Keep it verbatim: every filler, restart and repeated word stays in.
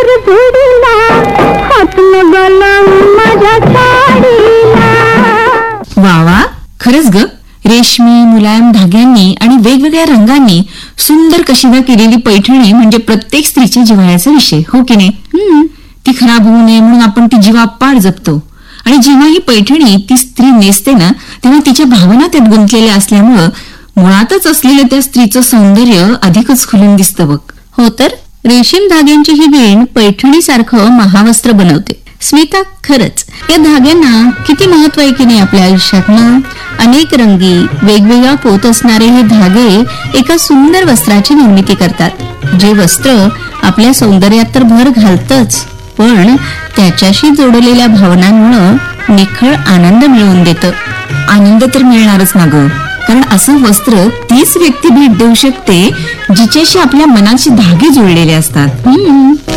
वा वा, खरंच ग, रेशमी मुलायम धाग्यांनी आणि वेगवेगळ्या रंगांनी सुंदर कशिदा केलेली पैठणी म्हणजे प्रत्येक स्त्रीच्या जिव्हाळ्याचा विषय, हो की नाही? ती खराब होऊ नये म्हणून आपण ती जीवापाड जपतो. आणि जेव्हा ही पैठणी ती स्त्री नेसते ना, तेव्हा तिच्या भावना त्यात गुंतलेल्या असल्यामुळं मुळातच असलेलं त्या स्त्रीचं सौंदर्य अधिकच खुलून दिसतं बघ. हो तर, रेशीम धाग्यांची ही वीण पैठणीसारखं महावस्त्र बनवते. स्मिता, खरंच या धाग्यांना किती महत्व आहे की नाही आपल्या आयुष्यात ना. अनेक रंगी वेगवेगळा पोत असणारे हे धागे एका सुंदर वस्त्राची निर्मिती करतात. जे वस्त्र आपल्या सौंदर्यात तर भर घालतच, पण त्याच्याशी जोडलेल्या भावनांमुळे निखळ आनंद मिळवून देतं. आनंद तर मिळणारच ना ग, कारण असं वस्त्र तीच व्यक्ती भेट देऊ शकते जिच्याशी आपल्या मनाचे धागे जुळलेले असतात.